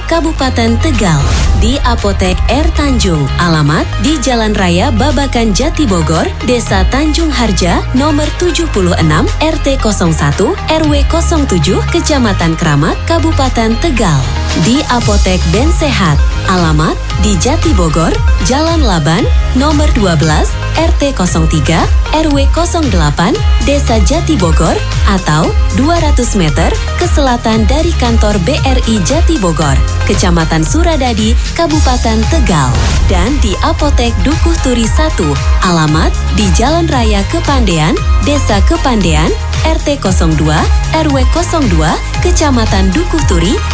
Kabupaten Tegal. Di Apotek R Tanjung, alamat di Jalan Raya Babakan Jati Bogor, Desa Tanjung Harja, nomor 76, RT 01, RW 07, Kecamatan Kramat, Kabupaten Tegal. Di Apotek Ben Sehat, alamat di Jati Bogor, Jalan Laban, nomor 12, RT 03, RW 08, Desa Jati Bogor, atau 200 meter ke selatan dari kantor BRI Jati Bogor, Kecamatan Suradadi, Kabupaten Tegal. Dan di Apotek Dukuh Turi 1, alamat di Jalan Raya Kepandean, Desa Kepandean, RT 02, RW 02, Kecamatan Dukuh Turi,